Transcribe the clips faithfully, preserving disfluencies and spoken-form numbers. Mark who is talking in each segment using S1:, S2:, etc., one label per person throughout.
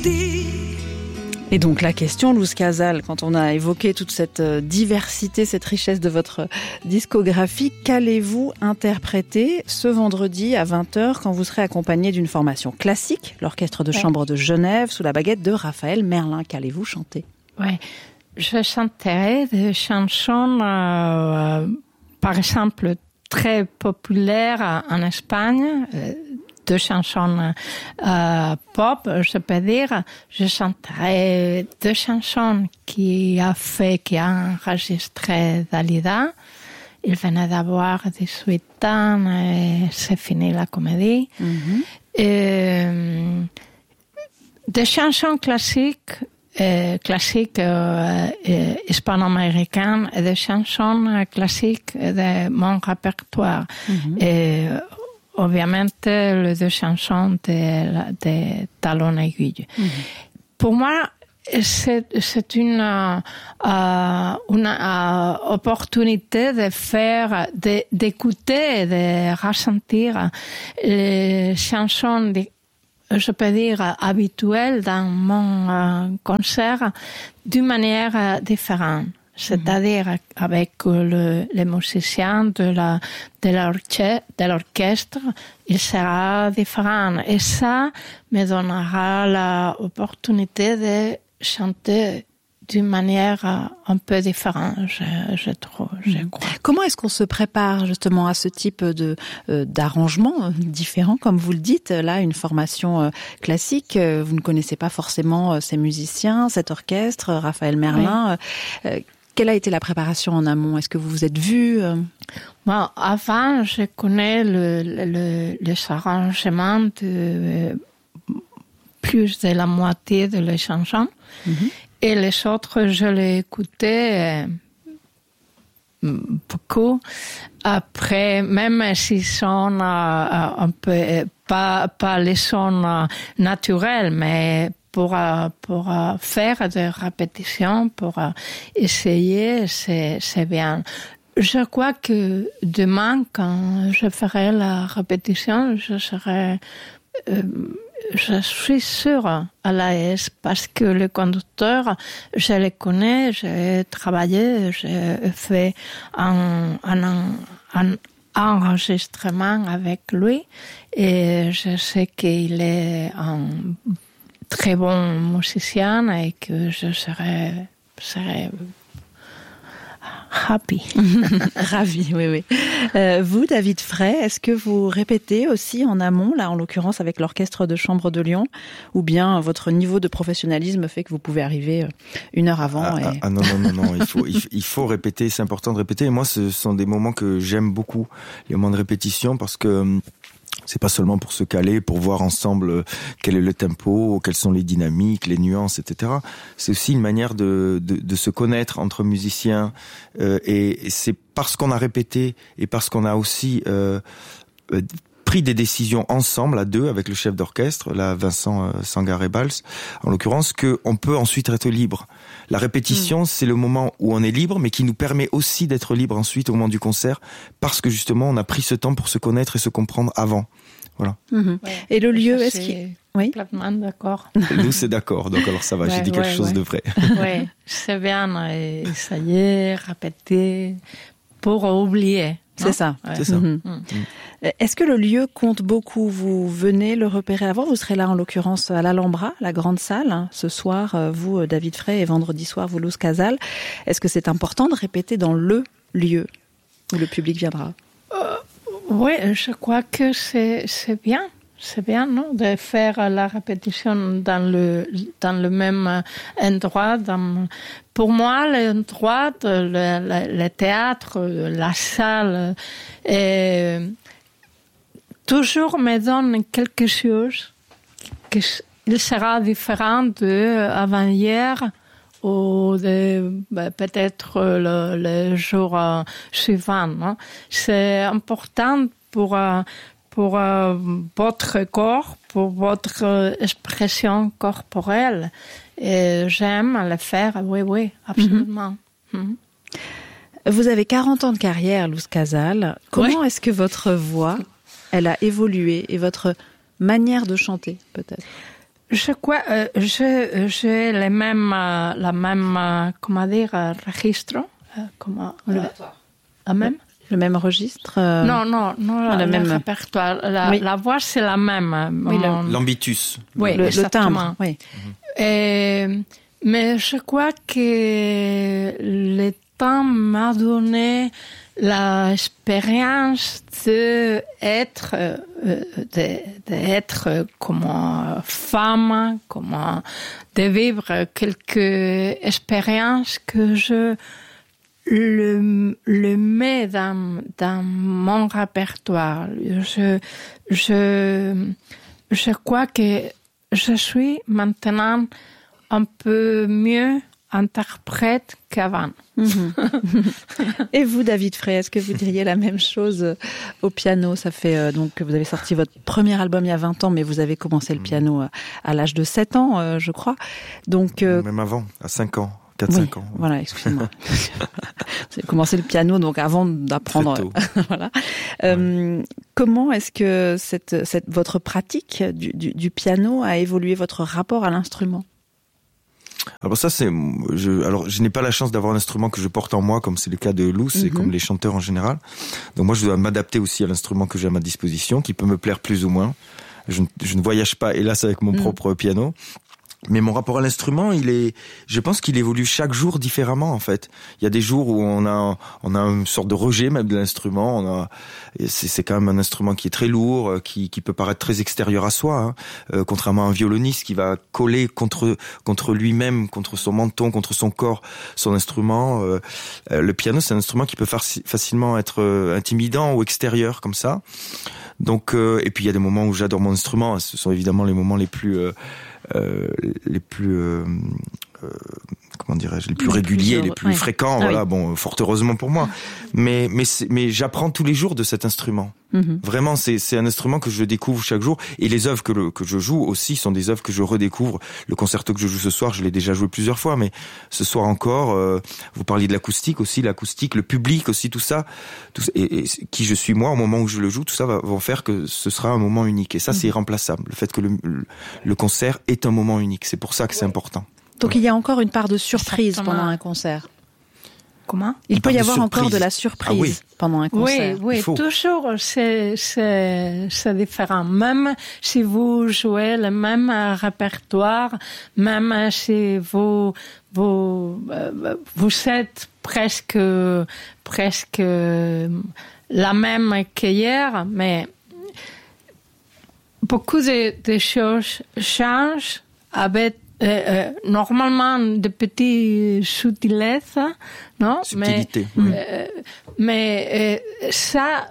S1: Et donc la question, Luz Casal, quand on a évoqué toute cette diversité, cette richesse de votre discographie, qu'allez-vous interpréter ce vendredi à vingt heures quand vous serez accompagné d'une formation classique, l'Orchestre de chambre de Genève, sous la baguette de Raphaël Merlin? Qu'allez-vous chanter?
S2: Ouais, je chanterai des chansons, euh, par exemple, très populaires en Espagne, euh, deux chansons euh, pop, je peux dire. Je chanterai deux chansons qui a fait, qui a enregistré Dalida. Il venait d'avoir dix-huit ans et c'est fini la comédie. Mm-hmm. Et, des chansons classiques, euh, classiques euh, euh, hispano-américaines et des chansons classiques de mon répertoire. Mm-hmm. Et, Obviamente, les deux chansons de, de Talon Aiguille. Mm-hmm. Pour moi, c'est, c'est une, euh, une euh, opportunité de faire, de, d'écouter, de ressentir les chansons, de, je peux dire, habituelles dans mon euh, concert d'une manière euh, différente. C'est-à-dire avec le, les musiciens de, la, de, l'orchestre, de l'orchestre, il sera différent. Et ça me donnera l'opportunité de chanter d'une manière un peu différente, je, je trouve, je crois.
S1: Comment est-ce qu'on se prépare justement à ce type de euh, d'arrangement différent, comme vous le dites, là, une formation euh, classique, euh, vous ne connaissez pas forcément euh, ces musiciens, cet orchestre, Raphaël Merlin. Oui. Euh, Quelle a été la préparation en amont? Est-ce que vous vous êtes vu?
S2: Bon, avant, je connais le, le, les arrangements de plus de la moitié de les chansons. Mm-hmm. Et les autres, je les écoutais beaucoup. Après, même s'ils sont euh, un peu, pas, pas les sons naturels, mais pour pour faire des répétitions, pour essayer, c'est c'est bien. Je crois que demain, quand je ferai la répétition, je serai, euh, je suis sûre à l'aise parce que le conducteur, je le connais, j'ai travaillé, j'ai fait un, un, un enregistrement avec lui et je sais qu'il est un très bon musicien et que je serai, serai happy.
S1: Ravi, oui, oui. Euh, vous, David Frey, est-ce que vous répétez aussi en amont, là en l'occurrence avec l'Orchestre de chambre de Lyon, ou bien votre niveau de professionnalisme fait que vous pouvez arriver une heure avant
S3: ah,
S1: et...
S3: ah, ah non, non, non, non, il faut, il, il faut répéter, c'est important de répéter. Et moi, ce sont des moments que j'aime beaucoup, les moments de répétition, parce que c'est pas seulement pour se caler, pour voir ensemble quel est le tempo, quelles sont les dynamiques, les nuances, et cetera. C'est aussi une manière de, de, de se connaître entre musiciens. Euh, et c'est parce qu'on a répété et parce qu'on a aussi euh, pris des décisions ensemble, à deux, avec le chef d'orchestre, là, Vincent euh, Sangaré-Valls, en l'occurrence, qu'on peut ensuite être libre. La répétition, mmh. c'est le moment où on est libre, mais qui nous permet aussi d'être libre ensuite au moment du concert, parce que justement, on a pris ce temps pour se connaître et se comprendre avant. Voilà.
S1: Mmh. Ouais. Et le lieu, est-ce qu'il...
S2: Oui. Complètement d'accord.
S3: Nous, c'est d'accord, donc alors ça va, ouais, j'ai dit quelque ouais, chose ouais. de vrai.
S2: Oui, c'est bien, et ça y est, répéter, pour oublier.
S1: C'est ça.
S3: Ouais. C'est ça. Mmh.
S1: Mmh. Est-ce que le lieu compte beaucoup? Vous venez le repérer avant? Vous serez là, en l'occurrence, à l'Alhambra, la grande salle, hein, ce soir, vous, David Frey, et vendredi soir, vous, Luz Casal. Est-ce que c'est important de répéter dans le lieu où le public viendra?
S2: euh, Oui, je crois que c'est, c'est bien. C'est bien, non, de faire la répétition dans le dans le même endroit. Dans... Pour moi, l'endroit, le, le, le théâtre, la salle, et toujours me donne quelque chose qui il sera différent de avant-hier ou de ben, peut-être le, le jour euh, suivant. Non? C'est important pour euh, pour euh, votre corps, pour votre euh, expression corporelle. Et j'aime le faire, oui, oui, absolument. Mm-hmm.
S1: Mm-hmm. Vous avez quarante ans de carrière, Luz Casal. Comment oui. est-ce que votre voix, elle a évolué et votre manière de chanter, peut-être?
S2: je crois, euh, je, j'ai les mêmes, euh, la même, euh, comment dire, euh, registre, euh, comment, le, la même.
S1: Le même registre. Euh...
S2: Non, non, non, la,
S1: le
S2: le
S1: même
S2: répertoire. La, oui. la voix, c'est la même.
S1: Oui,
S2: mon...
S3: L'ambitus.
S2: Oui,
S1: le, le timbre. Oui.
S2: Et, mais je crois que le temps m'a donné l'expérience d'être, d'être comme femme, comme de vivre quelques expériences que je le, le mets dans, dans mon répertoire. Je, je, je crois que je suis maintenant un peu mieux interprète qu'avant.
S1: Mmh. Et vous, David Frey, est-ce que vous diriez la même chose au piano? Ça fait euh, donc vous avez sorti votre premier album il y a vingt ans, mais vous avez commencé le piano à, à l'âge de sept ans, euh, je crois. Donc euh,
S3: même avant, à cinq ans. quatre cinq
S1: oui,
S3: ans.
S1: Voilà, excusez-moi. Vous avez commencé le piano, donc avant d'apprendre. Voilà. Euh, ouais. Comment est-ce que cette, cette, votre pratique du, du, du piano a évolué votre rapport à l'instrument?
S3: Alors ça c'est, je, alors je n'ai pas la chance d'avoir un instrument que je porte en moi comme c'est le cas de Luce mm-hmm. et comme les chanteurs en général. Donc moi je dois m'adapter aussi à l'instrument que j'ai à ma disposition, qui peut me plaire plus ou moins. Je, je ne voyage pas, hélas, avec mon mm. propre piano. Mais mon rapport à l'instrument, il est, je pense qu'il évolue chaque jour différemment, en fait. Il y a des jours où on a, on a une sorte de rejet même de l'instrument. On a, c'est, c'est quand même un instrument qui est très lourd, qui, qui peut paraître très extérieur à soi, hein. Euh, contrairement à un violoniste qui va coller contre, contre lui-même, contre son menton, contre son corps, son instrument. Euh, le piano, c'est un instrument qui peut facilement être intimidant ou extérieur, comme ça. Donc, euh, et puis il y a des moments où j'adore mon instrument. Ce sont évidemment les moments les plus, euh, Euh, les plus euh, euh, comment dirais-je, les plus les réguliers, plus les plus ouais. fréquents. Ah, voilà, oui. Bon, fort heureusement pour moi. Mais mais mais j'apprends tous les jours de cet instrument. Mm-hmm. Vraiment, c'est c'est un instrument que je découvre chaque jour. Et les œuvres que le, que je joue aussi sont des œuvres que je redécouvre. Le concerto que je joue ce soir, je l'ai déjà joué plusieurs fois, mais ce soir encore. Euh, vous parliez de l'acoustique aussi, l'acoustique, le public aussi, tout ça, tout, et, et qui je suis moi au moment où je le joue, tout ça va, va faire que ce sera un moment unique. Et ça, mm-hmm. c'est irremplaçable. Le fait que le, le, le concert est un moment unique, c'est pour ça que c'est important.
S1: Donc il y a encore une part de surprise Exactement. pendant un concert.
S2: Comment?
S1: Il peut y avoir encore de la surprise ah, oui. pendant un concert.
S2: Oui, oui, toujours c'est, c'est, c'est différent. Même si vous jouez le même répertoire, même si vous, vous, vous êtes presque, presque la même qu'hier, mais beaucoup de, de choses changent avec Euh, euh, normalement de petites subtilisses, non?
S3: Subtilité,
S2: mais,
S3: oui.
S2: euh, mais euh, ça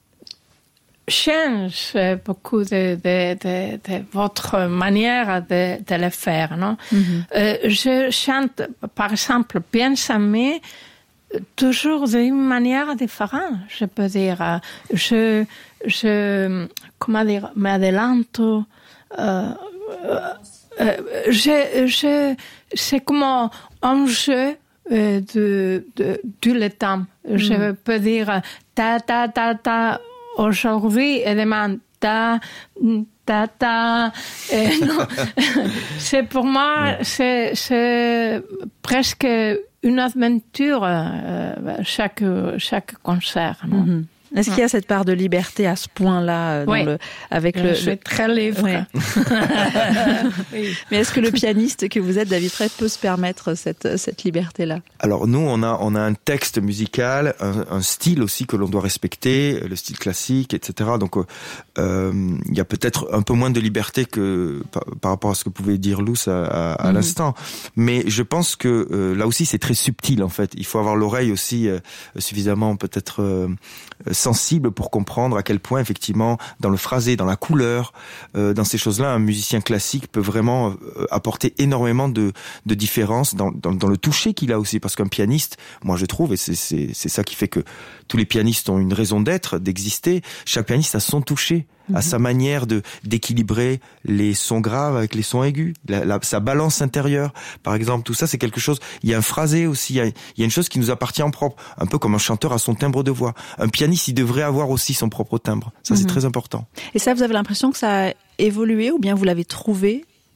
S2: change beaucoup de, de, de, de votre manière de, de le faire, non? Mm-hmm. Euh, je chante, par exemple, Piénsame, toujours d'une manière différente, je peux dire. Je, je, comment dire, m'adelanto, euh, Euh, je, je, c'est comme un jeu euh, de, de, de le temps. Mm. Je peux dire ta, ta, ta, ta, aujourd'hui et demain ta, ta, ta. Et non. C'est pour moi, mm. c'est, c'est presque une aventure euh, chaque, chaque concert. Non? Mm-hmm.
S1: Est-ce qu'il y a cette part de liberté à ce point-là dans
S2: oui.
S1: le, avec le,
S2: je suis très libre.
S1: Ouais. Oui. Mais est-ce que le pianiste que vous êtes, David Frey, peut se permettre cette, cette liberté-là?
S3: Alors nous, on a, on a un texte musical, un, un style aussi que l'on doit respecter, le style classique, et cetera. Donc euh, il y a peut-être un peu moins de liberté que par, par rapport à ce que pouvait dire Luce à, à, à mm-hmm. l'instant. Mais je pense que euh, là aussi, c'est très subtil en fait. Il faut avoir l'oreille aussi euh, suffisamment peut-être euh, sensible pour comprendre à quel point effectivement dans le phrasé, dans la couleur, euh, dans ces choses-là, un musicien classique peut vraiment euh, apporter énormément de, de différences dans, dans, dans le toucher qu'il a aussi, parce qu'un pianiste, moi je trouve, et c'est, c'est, c'est ça qui fait que tous les pianistes ont une raison d'être, d'exister, chaque pianiste a son toucher, à sa manière de d'équilibrer les sons graves avec les sons aigus, la, la, sa balance intérieure, par exemple, tout ça c'est quelque chose. Il y a un phrasé aussi, il y a, il y a une chose qui nous appartient en propre, un peu comme un chanteur a son timbre de voix. Un pianiste, il devrait avoir aussi son propre timbre. Ça, mm-hmm. c'est très important.
S1: Et ça, vous avez l'impression que ça a évolué ou bien vous l'avez trouvé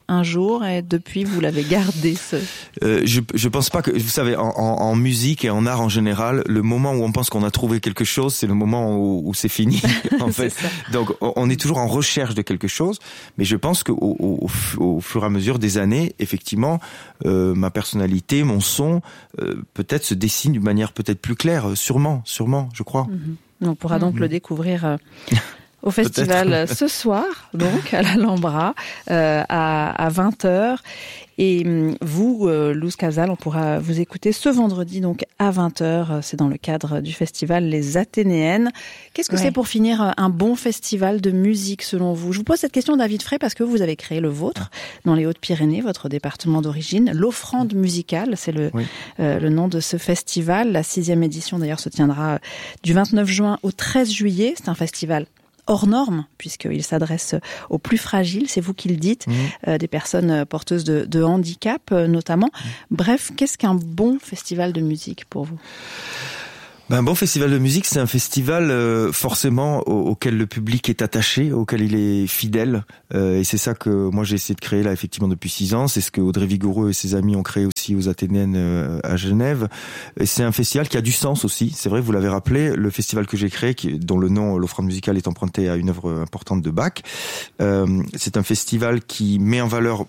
S1: un jour et depuis vous l'avez gardé ce...
S3: euh, je, je pense pas que, vous savez, en, en, en musique et en art en général, le moment où on pense qu'on a trouvé quelque chose, c'est le moment où, où c'est fini, en fait. Donc, on est toujours en recherche de quelque chose, mais je pense qu'au au, au, au fur et à mesure des années, effectivement, euh, ma personnalité, mon son, euh, peut-être se dessine d'une manière peut-être plus claire, sûrement, sûrement, je crois.
S1: Mmh. On pourra donc mmh. le découvrir euh, au festival ce soir, donc, à l'Alhambra, euh, à, à vingt heures. Et vous, euh, Luz Casal, on pourra vous écouter ce vendredi, donc à vingt heures. C'est dans le cadre du festival Les Athénéennes. Qu'est-ce que ouais. c'est pour finir un bon festival de musique, selon vous? Je vous pose cette question, David Frey, parce que vous avez créé le vôtre, dans les Hautes-Pyrénées, votre département d'origine. L'Offrande musicale, c'est le, oui. euh, le nom de ce festival. La sixième édition, d'ailleurs, se tiendra du vingt-neuf juin au treize juillet. C'est un festival hors norme, puisqu'il s'adresse aux plus fragiles, c'est vous qui le dites, mmh. euh, des personnes porteuses de, de handicap euh, notamment. Mmh. Bref, qu'est-ce qu'un bon festival de musique pour vous ?
S3: Ben, un bon festival de musique, c'est un festival euh, forcément au, auquel le public est attaché, auquel il est fidèle. Euh, et c'est ça que moi j'ai essayé de créer là effectivement depuis six ans. C'est ce que Audrey Vigoureux et ses amis ont créé aussi aux Athénéennes euh, à Genève. Et c'est un festival qui a du sens aussi. C'est vrai, vous l'avez rappelé, le festival que j'ai créé, qui, dont le nom, l'Offrande musicale, est emprunté à une œuvre importante de Bach. Euh, c'est un festival qui met en valeur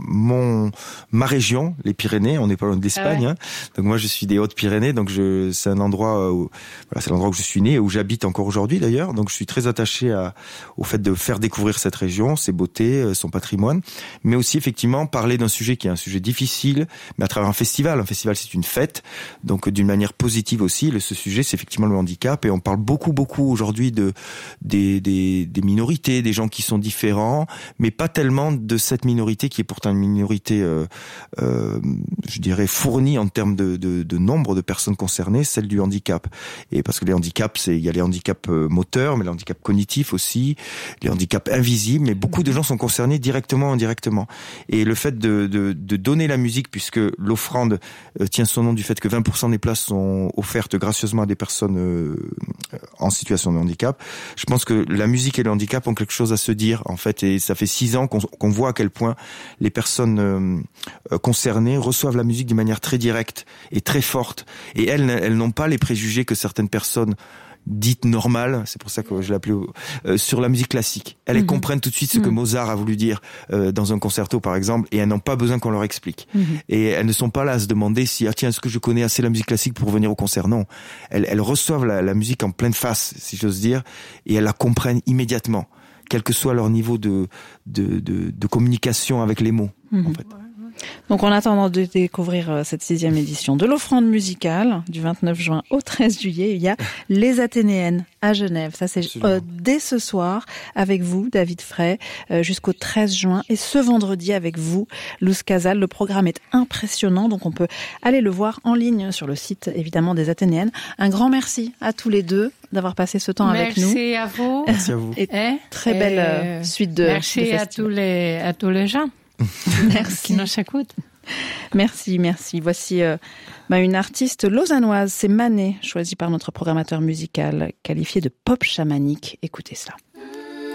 S3: mon ma région, les Pyrénées. On n'est pas loin de l'Espagne, ah ouais. hein. Donc moi je suis des Hautes-Pyrénées, donc je c'est un endroit où, voilà, c'est l'endroit où je suis né et où j'habite encore aujourd'hui d'ailleurs. Donc je suis très attaché à au fait de faire découvrir cette région, ses beautés, son patrimoine, mais aussi effectivement parler d'un sujet qui est un sujet difficile, mais à travers un festival. Un festival, c'est une fête, donc d'une manière positive aussi. Le, ce sujet, c'est effectivement le handicap, et on parle beaucoup beaucoup aujourd'hui de des des des minorités, des gens qui sont différents, mais pas tellement de cette minorité qui est pourtant une minorité, euh, euh, je dirais, fournie en termes de, de, de nombre de personnes concernées, celle du handicap. Et parce que les handicaps, c'est, il y a les handicaps moteurs, mais les handicaps cognitifs aussi, les handicaps invisibles, mais beaucoup de gens sont concernés directement ou indirectement. Et le fait de, de, de donner la musique, puisque l'offrande euh, tient son nom du fait que vingt pour cent des places sont offertes gracieusement à des personnes euh, en situation de handicap, je pense que la musique et le handicap ont quelque chose à se dire, en fait, et ça fait six ans qu'on, qu'on voit à quel point les personnes euh, concernées reçoivent la musique d'une manière très directe et très forte. Et elles, elles n'ont pas les préjugés que certaines personnes dites normales, c'est pour ça que je l'ai appelé, euh, sur la musique classique. Elles, mmh. elles comprennent tout de suite ce mmh. que Mozart a voulu dire euh, dans un concerto, par exemple, et elles n'ont pas besoin qu'on leur explique. Mmh. Et elles ne sont pas là à se demander si, ah tiens, est-ce que je connais assez la musique classique pour venir au concert? Non. Elles, elles reçoivent la, la musique en pleine face, si j'ose dire, et elles la comprennent immédiatement, quel que soit leur niveau de, de, de, de communication avec les mots, mmh. en fait.
S1: Donc, en attendant de découvrir cette sixième édition de l'Offrande musicale, du vingt-neuf juin au treize juillet, il y a les Athénéennes à Genève. Ça, c'est euh, dès ce soir avec vous, David Frey, euh, jusqu'au treize juin. Et ce vendredi avec vous, Luz Casal. Le programme est impressionnant, donc on peut aller le voir en ligne sur le site, évidemment, des Athénéennes. Un grand merci à tous les deux d'avoir passé ce temps
S2: merci
S1: avec nous.
S2: Merci à vous.
S3: Merci à vous.
S1: Et eh très belle euh, suite de
S2: Merci
S1: de
S2: à tous les à tous les gens.
S1: Merci.
S2: Qui nous écoutent.
S1: Merci, merci. Voici euh, bah, une artiste lausannoise, c'est Mané, choisie par notre programmateur musical, qualifiée de pop chamanique. Écoutez ça.